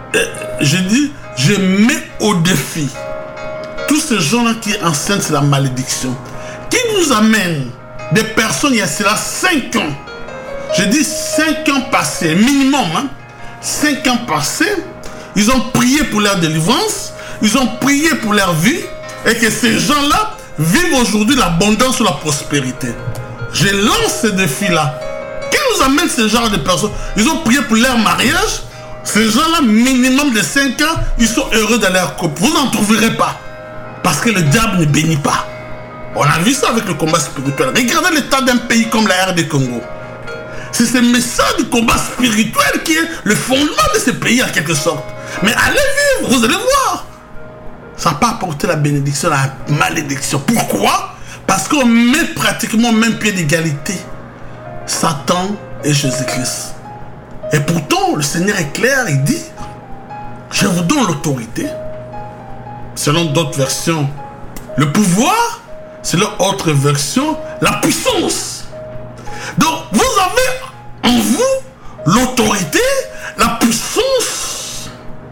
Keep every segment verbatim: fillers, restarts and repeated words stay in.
euh, je dis, je mets au défi tous ces gens-là qui enseignent sur la malédiction, qui nous amènent des personnes, il y a cela cinq ans, je dis cinq ans passés, minimum, hein, cinq ans passés, ils ont prié pour leur délivrance, ils ont prié pour leur vie, et que ces gens-là vivent aujourd'hui l'abondance ou la prospérité. Je lance ce défi-là. Qui nous amène ce genre de personnes? Ils ont prié pour leur mariage. Ces gens-là, minimum de cinq ans, ils sont heureux dans leur couple. Vous n'en trouverez pas. Parce que le diable ne bénit pas. On a vu ça avec le combat spirituel. Regardez l'état d'un pays comme la R D Congo. C'est ce message du combat spirituel qui est le fondement de ce pays en quelque sorte. Mais allez vivre, vous allez voir. Ça n'a pas apporté la bénédiction, la malédiction. Pourquoi? Parce qu'on met pratiquement au même pied d'égalité Satan et Jésus-Christ. Et pourtant, le Seigneur est clair, il dit, je vous donne l'autorité. Selon d'autres versions, le pouvoir. Selon autre version, la puissance. Donc, vous avez en vous l'autorité, la puissance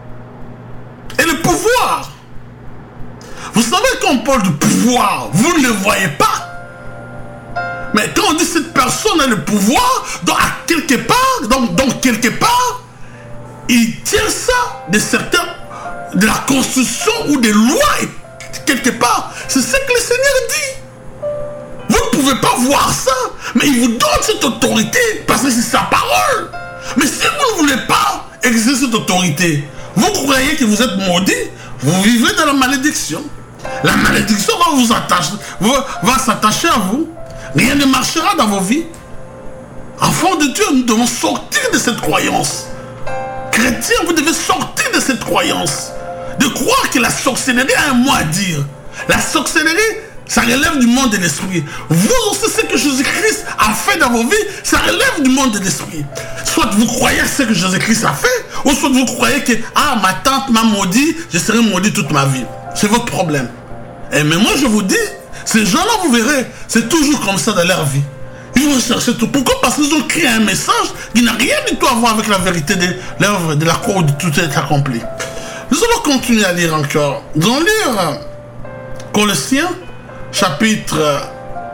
et le pouvoir. Vous savez, quand on parle de pouvoir, vous ne le voyez pas. Mais quand on dit cette personne a le pouvoir, donc à quelque part, donc, donc quelque part, il tient ça de certains, de la constitution ou des lois, quelque part. C'est ce que le Seigneur dit. Vous ne pouvez pas voir ça, mais il vous donne cette autorité parce que c'est sa parole. Mais si vous ne voulez pas exercer cette autorité, vous croyez que vous êtes maudit, vous vivez dans la malédiction. La malédiction va vous attacher, va s'attacher à vous. Rien ne marchera dans vos vies. Enfants de Dieu, nous devons sortir de cette croyance. Chrétiens, vous devez sortir de cette croyance. De croire que la sorcellerie a un mot à dire. La sorcellerie, ça relève du monde de l'esprit. Vous aussi, ce que Jésus-Christ a fait dans vos vies, ça relève du monde de l'esprit. Soit vous croyez ce que Jésus-Christ a fait, ou soit vous croyez que ah, ma tante m'a maudit, je serai maudit toute ma vie. C'est votre problème. Et mais moi, je vous dis, ces gens-là, vous verrez, c'est toujours comme ça dans leur vie. Ils vont chercher tout. Pourquoi? Parce qu'ils ont créé un message qui n'a rien du tout à voir avec la vérité de l'œuvre, de la croix où tout est accompli. Nous allons continuer à lire encore. Nous allons lire Colossiens, chapitre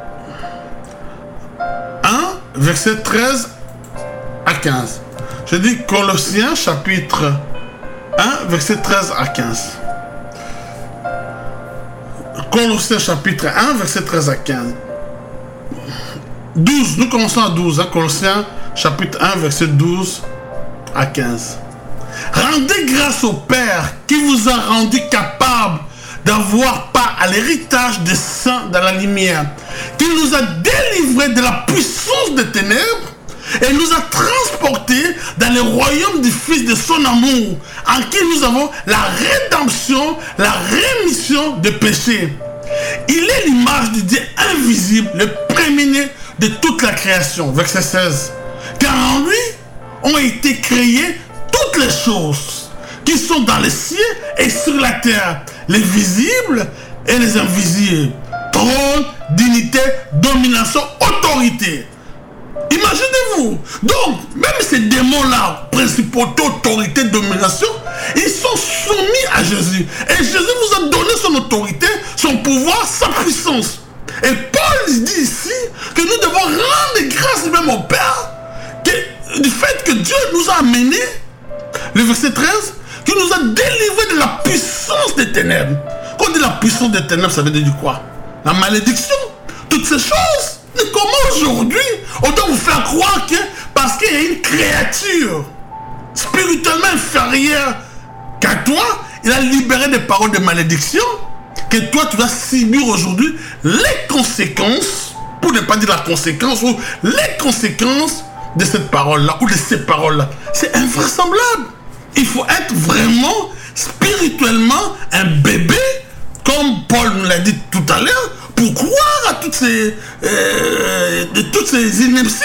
un, verset treize à quinze. Je dis Colossiens, chapitre un, verset treize à quinze. Colossiens, chapitre un, verset treize à quinze. douze, nous commençons à douze. Hein, Colossiens, chapitre un, verset douze à quinze. Rendez grâce au Père qui vous a rendu capable d'avoir part à l'héritage des saints dans la lumière, qui nous a délivrés de la puissance des ténèbres et nous a transportés dans le royaume du Fils de son amour, en qui nous avons la rédemption, la rémission des péchés. Il est l'image du Dieu invisible, le premier-né de toute la création. Verset seize. Car en lui ont été créées toutes les choses qui sont dans les cieux et sur la terre, les visibles et les invisibles. Trône, dignité, domination, autorité. Imaginez-vous. Donc, même ces démons-là, principauté, autorité, domination, ils sont soumis à Jésus. Et Jésus vous a donné son autorité, son pouvoir, sa puissance. Et Paul dit ici que nous devons rendre grâce même au Père que, du fait que Dieu nous a amenés, le verset treize, qui nous a délivrés de la puissance des ténèbres. Quand on dit la puissance des ténèbres, ça veut dire quoi? La malédiction, toutes ces choses. Mais comment aujourd'hui on doit vous faire croire que parce qu'il y a une créature spirituellement inférieure qu'à toi, il a libéré des paroles de malédiction, que toi tu vas subir aujourd'hui les conséquences, pour ne pas dire la conséquence, ou les conséquences de cette parole-là, ou de ces paroles-là. C'est invraisemblable. Il faut être vraiment spirituellement un bébé, comme Paul nous l'a dit tout à l'heure, pour croire à toutes ces, euh, de toutes ces inepties.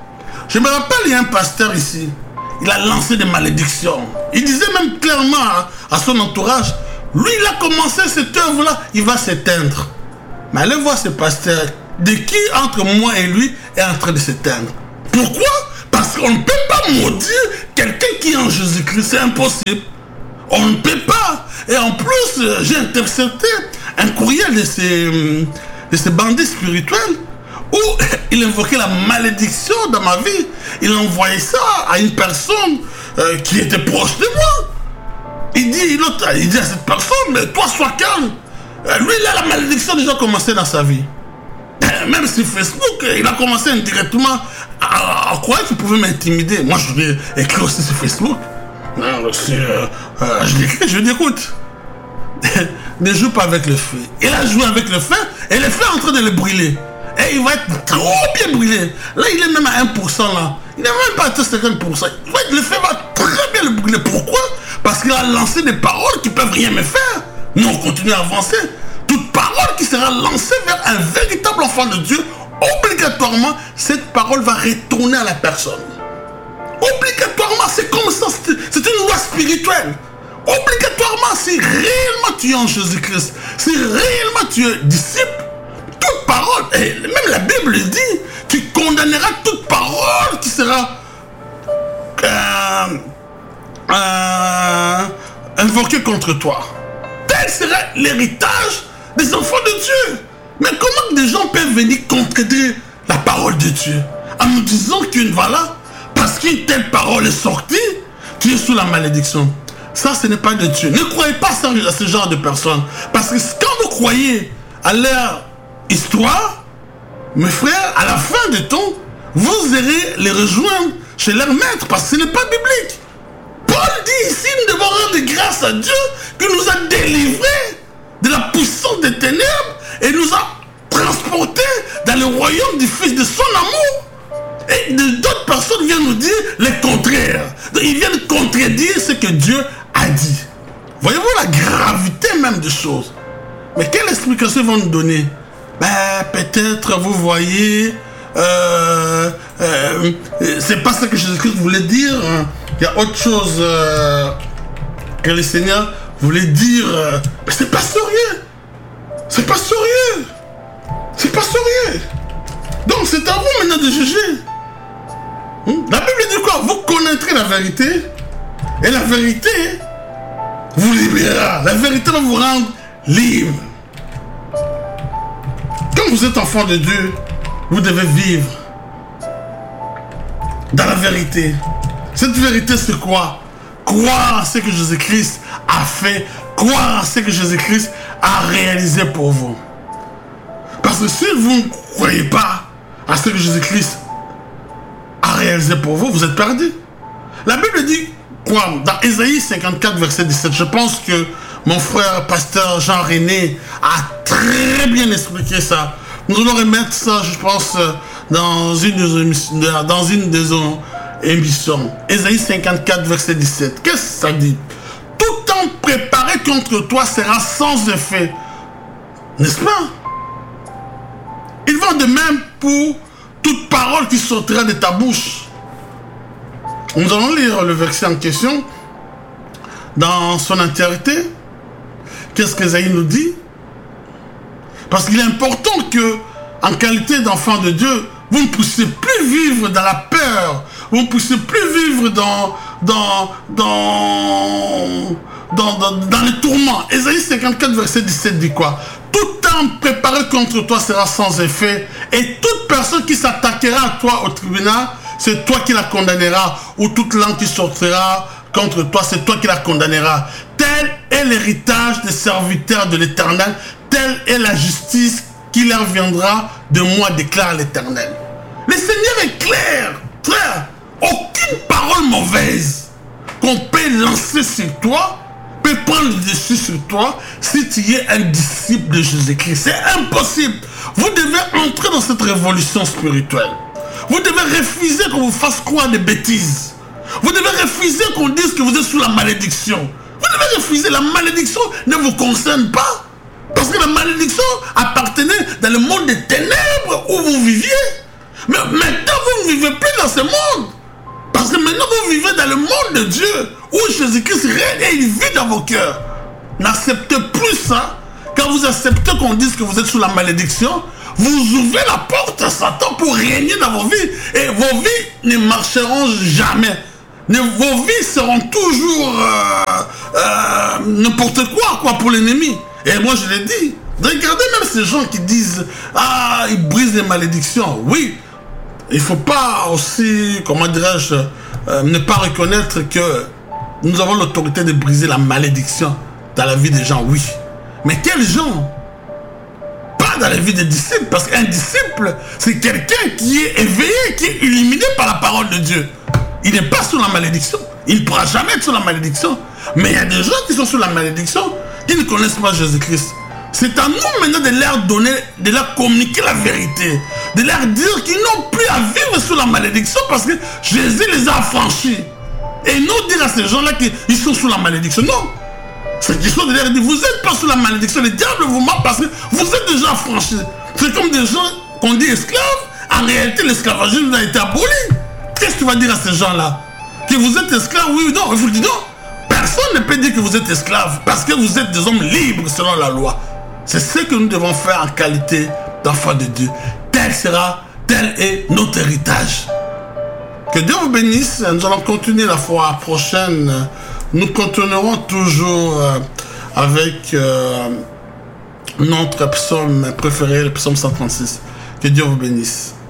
Je me rappelle, il y a un pasteur ici, il a lancé des malédictions. Il disait même clairement à, à son entourage, lui il a commencé cette œuvre-là, il va s'éteindre. Mais allez voir ce pasteur, de qui entre moi et lui est en train de s'éteindre. Pourquoi? Parce qu'on ne peut pas maudire quelqu'un qui est en Jésus-Christ, c'est impossible. On ne peut pas. Et en plus, j'ai intercepté un courriel de ces, de ces bandits spirituels où il invoquait la malédiction dans ma vie. Il envoyait ça à une personne euh, qui était proche de moi. Il dit, il dit à cette personne, mais toi, sois calme. Lui, il a la malédiction déjà commencé dans sa vie. Même sur Facebook, il a commencé indirectement à, à croire qu'il pouvait m'intimider. Moi, je lui ai écrit aussi sur Facebook. Euh, euh, euh, je lui ai écrit, je lui ai dit, écoute, ne joue pas avec le feu. Il a joué avec le feu et le feu est en train de le brûler. Et il va être trop bien brûlé. Là, il est même à un pour cent là. Il n'est même pas à cinquante pour cent. Il va être, le feu va très bien le brûler. Pourquoi? Parce qu'il a lancé des paroles qui ne peuvent rien me faire. Nous, on continue à avancer. Toute parole qui sera lancée vers un véritable enfant de Dieu, obligatoirement, cette parole va retourner à la personne. Obligatoirement, c'est comme ça, c'est une loi spirituelle. Obligatoirement, si réellement tu es en Jésus-Christ, si réellement tu es disciple, toute parole, et même la Bible dit, tu condamneras toute parole qui sera euh, euh, invoquée contre toi. Tel sera l'héritage des enfants de Dieu. Mais comment des gens peuvent venir contredire la parole de Dieu en nous disant qu'une voilà, parce qu'une telle parole est sortie, tu es sous la malédiction. Ça, ce n'est pas de Dieu. Ne croyez pas à ce genre de personnes. Parce que quand vous croyez à leur histoire, mes frères, à la fin du temps, vous irez les rejoindre chez leur maître, parce que ce n'est pas biblique. Paul dit ici, nous devons rendre grâce à Dieu qui nous a délivrés de la puissance des ténèbres et nous a transportés dans le royaume du Fils de son amour. Et d'autres personnes viennent nous dire le contraire. Ils viennent contredire ce que Dieu a dit. Voyez-vous la gravité même des choses. Mais quelle explication ils vont nous donner? Ben, peut-être, vous voyez, euh, euh, c'est pas ce que Jésus-Christ voulait dire. Il y a autre chose euh, que le Seigneur voulait dire. Euh, mais c'est pas sérieux. C'est pas sérieux. C'est pas sérieux. Donc, c'est à vous maintenant de juger. Hmm? La Bible dit quoi? Vous connaîtrez la vérité. Et la vérité vous libérera. La vérité va vous rendre libre. Quand vous êtes enfant de Dieu, vous devez vivre dans la vérité. Cette vérité, c'est quoi? Croire à ce que Jésus-Christ a fait, croire à ce que Jésus-Christ a réalisé pour vous. Parce que si vous ne croyez pas à ce que Jésus-Christ a réalisé pour vous, vous êtes perdu. La Bible dit quoi? Dans Ésaïe cinquante-quatre, verset dix-sept, je pense que mon frère pasteur Jean-René a très bien expliqué ça. Nous allons remettre ça, je pense, dans une des émissions. Dans une des émissions. Ésaïe cinquante-quatre, verset dix-sept. Qu'est-ce que ça dit? Tout temps préparé contre toi sera sans effet. N'est-ce pas? Il va de même pour toute parole qui sortira de ta bouche. Nous allons lire le verset en question dans son entièreté. Qu'est-ce qu'Ésaïe nous dit? Parce qu'il est important que, en qualité d'enfant de Dieu, vous ne puissiez plus vivre dans la peur. Vous ne puissiez plus vivre dans, dans, dans, dans, dans, dans les tourments. Ésaïe cinquante-quatre, verset dix-sept dit quoi? Tout temps préparé contre toi sera sans effet, et toute personne qui s'attaquera à toi au tribunal, c'est toi qui la condamneras, ou toute langue qui sortira contre toi, c'est toi qui la condamneras. Tel est l'héritage des serviteurs de l'Éternel, telle est la justice qui leur viendra de moi, déclare l'Éternel. Le Seigneur est clair, frère. Aucune parole mauvaise qu'on peut lancer sur toi peut prendre le dessus sur toi si tu es un disciple de Jésus-Christ. C'est impossible. Vous devez entrer dans cette révolution spirituelle. Vous devez refuser qu'on vous fasse croire des bêtises. Vous devez refuser qu'on dise que vous êtes sous la malédiction. Vous devez refuser. La malédiction ne vous concerne pas. Parce que la malédiction appartenait dans le monde des ténèbres où vous viviez. Mais maintenant, vous ne vivez plus dans ce monde. Parce que maintenant, vous vivez dans le monde de Dieu, où Jésus-Christ règne et il vit dans vos cœurs. N'acceptez plus ça. Quand vous acceptez qu'on dise que vous êtes sous la malédiction, vous ouvrez la porte à Satan pour régner dans vos vies. Et vos vies ne marcheront jamais. Vos vies seront toujours euh, euh, n'importe quoi, quoi pour l'ennemi. Et moi je l'ai dit. Regardez même ces gens qui disent ah, ils brisent les malédictions. Oui, il ne faut pas aussi, comment dirais-je, euh, ne pas reconnaître que nous avons l'autorité de briser la malédiction dans la vie des gens, oui. Mais quels gens? Pas dans la vie des disciples, parce qu'un disciple, c'est quelqu'un qui est éveillé, qui est illuminé par la parole de Dieu. Il n'est pas sous la malédiction. Il ne pourra jamais être sous la malédiction. Mais il y a des gens qui sont sous la malédiction, qui ne connaissent pas Jésus-Christ. C'est à nous maintenant de leur donner, de leur communiquer la vérité, de leur dire qu'ils n'ont plus à vivre sous la malédiction parce que Jésus les a affranchis. Et nous dire à ces gens-là qu'ils sont sous la malédiction. Non. C'est qu'ils sont de leur dire, vous n'êtes pas sous la malédiction, le diable vous ment parce que vous êtes déjà affranchis. C'est comme des gens qu'on dit esclaves, en réalité l'esclavagisme a été aboli. Qu'est-ce que tu vas dire à ces gens-là? Que vous êtes esclaves? Oui ou non? Il faut dire non. Personne ne peut dire que vous êtes esclaves parce que vous êtes des hommes libres selon la loi. C'est ce que nous devons faire en qualité d'enfants de Dieu. Tel sera, tel est notre héritage. Que Dieu vous bénisse. Nous allons continuer la fois prochaine. Nous continuerons toujours avec euh, notre psaume préféré, le psaume cent trente-six. Que Dieu vous bénisse.